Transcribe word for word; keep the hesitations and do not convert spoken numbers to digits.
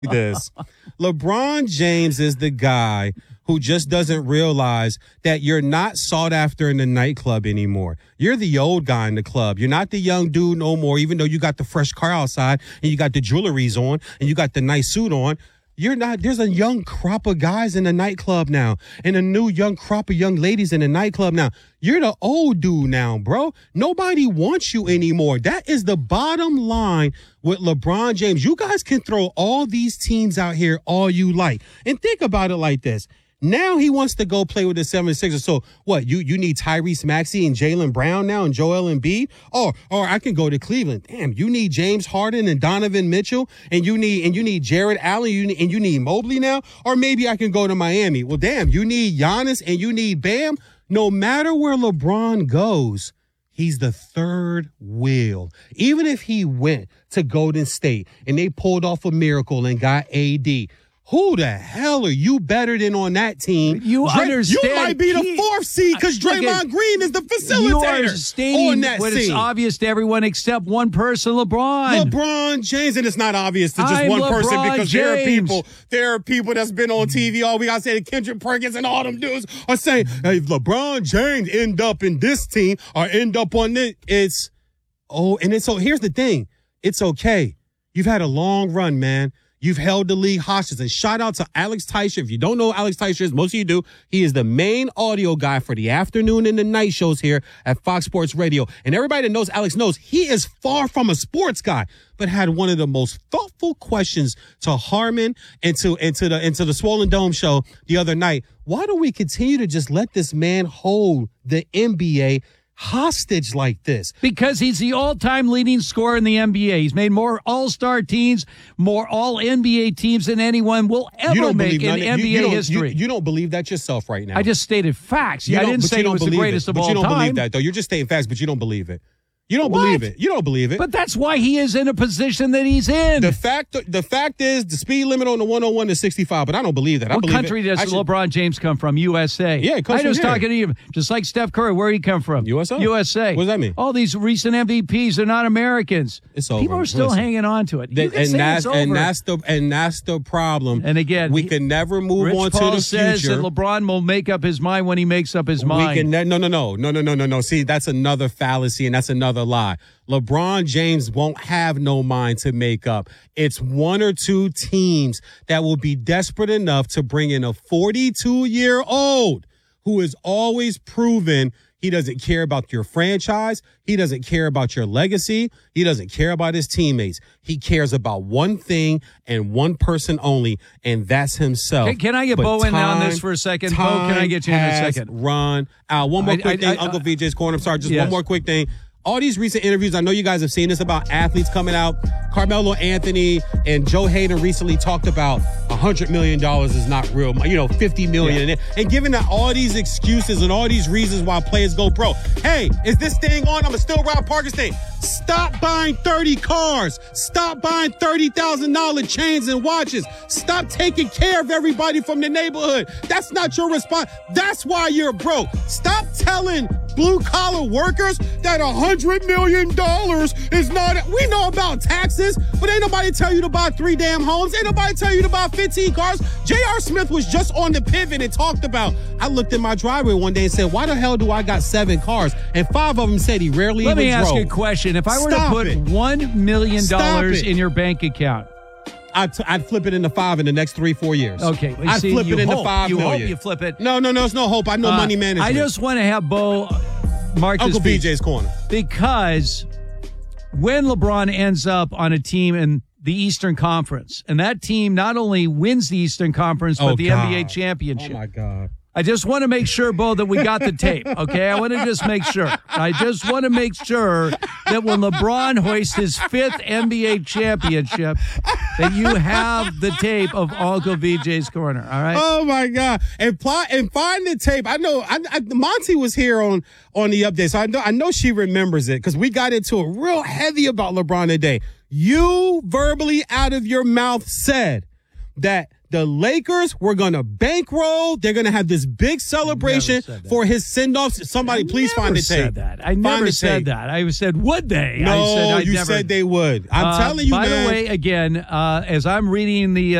this. LeBron James is the guy who just doesn't realize that you're not sought after in the nightclub anymore. You're the old guy in the club. You're not the young dude no more, even though you got the fresh car outside and you got the jewelries on and you got the nice suit on. You're not, there's a young crop of guys in the nightclub now and a new young crop of young ladies in the nightclub now. You're the old dude now, bro. Nobody wants you anymore. That is the bottom line with LeBron James. You guys can throw all these teams out here all you like. And think about it like this. Now he wants to go play with the seventy-sixers. So what, you you need Tyrese Maxey and Jaylen Brown now and Joel Embiid? Or or I can go to Cleveland. Damn, you need James Harden and Donovan Mitchell and you need and you need Jared Allen you need, and you need Mobley now? Or maybe I can go to Miami. Well, damn, you need Giannis and you need Bam. No matter where LeBron goes, he's the third wheel. Even if he went to Golden State and they pulled off a miracle and got A D, who the hell are you better than on that team? You Dray, understand. You might be the he, fourth seed because Draymond Green is the facilitator you are stating on that what scene. It's obvious to everyone except one person, LeBron. LeBron James, and it's not obvious to just I'm one LeBron person because James. there are people, there are people that's been on T V all we gotta say that Kendrick Perkins and all them dudes are saying, hey, if LeBron James end up in this team or end up on this, it's oh, and it's so here's the thing, it's okay. You've had a long run, man. You've held the league hostage. And shout out to Alex Teicher. If you don't know who Alex Teicher is, most of you do. He is the main audio guy for the afternoon and the night shows here at Fox Sports Radio. And everybody that knows Alex knows he is far from a sports guy, but had one of the most thoughtful questions to Harmon and to, and to the, and to the Swollen Dome show the other night. Why do we continue to just let this man hold the N B A hostage like this? Because he's the all-time leading scorer in the N B A. He's made more all-star teams, more all-N B A teams than anyone will ever make in N B A you, you history. You, you don't believe that yourself right now. I just stated facts. You I didn't say it was the greatest it, of but all you don't time. believe that, though. You're just stating facts, but you don't believe it. You don't What? believe it. You don't believe it. But that's why he is in a position that he's in. The fact the fact is the speed limit on the one oh one is sixty-five, but I don't believe that. I what believe country it. does should, LeBron James come from? U S A. Yeah, it comes I was from here. talking to you, just like Steph Curry. Where he come from? U S A. U S A. What does that mean? All these recent M V Ps are not Americans. It's over. People are still Listen, hanging on to it. The, You can and say that's it's over. and that's the and that's the problem. And again, we he, can never move Rich on Paul to the says future. that LeBron will make up his mind when he makes up his mind. We can ne- no no no no no no no no. See, that's another fallacy and that's another lie. LeBron James won't have no mind to make up. It's one or two teams that will be desperate enough to bring in a forty-two-year-old who is always proven he doesn't care about your franchise. He doesn't care about your legacy. He doesn't care about his teammates. He cares about one thing and one person only, and that's himself. Can, can I get But Bo in on time- this for a second? Bo, time can I get you in a has second? Run out. One more I- quick I- thing, I- Uncle V J's Corner. I'm sorry, just Yes. one more quick thing. All these recent interviews, I know you guys have seen this about athletes coming out. Carmelo Anthony and Joe Hayden recently talked about one hundred million dollars is not real, you know, fifty million dollars. Yeah. And, and given that all these excuses and all these reasons why players go pro. Hey, is this thing on? I'm a still Rob Parker's thing. Stop buying thirty cars. Stop buying thirty thousand dollars chains and watches. Stop taking care of everybody from the neighborhood. That's not your response. That's why you're broke. Stop telling blue-collar workers that one hundred million dollars is not... We know about taxes, but ain't nobody tell you to buy three damn homes. Ain't nobody tell you to buy fifteen cars. J R. Smith was just on the pivot and talked about... I looked in my driveway one day and said, why the hell do I got seven cars? And five of them said he rarely Let even me ask drove. you a question. If I were Stop to put it. one million dollars Stop it. in your bank account, I'd, t- I'd flip it into five in the next three, four years. okay, well, I'd see, flip you it into hope, five you million. hope you flip it. No, no, no, it's no hope. I know Uh, money management. I just want to have Bo mark this Uncle B speech J's Corner. because when LeBron ends up on a team in the Eastern Conference, and that team not only wins the Eastern Conference, but Oh, the God. N B A championship. Oh, my God. I just want to make sure, Bo, that we got the tape, okay? I want to just make sure. I just want to make sure that when LeBron hoists his fifth N B A championship, that you have the tape of Uncle V J's Corner, all right? Oh, my God. And plot and find the tape. I know I, I, Monty was here on, on the update, so I know, I know she remembers it because we got into it real heavy about LeBron today. You verbally out of your mouth said that the Lakers were going to bankroll. They're going to have this big celebration for his send-off. Somebody, I please never find the said tape. That. I never the said tape. that. I said, would they? No, I said I'd you never, said they would. I'm uh, telling you, by man. the way, again, uh, as I'm reading the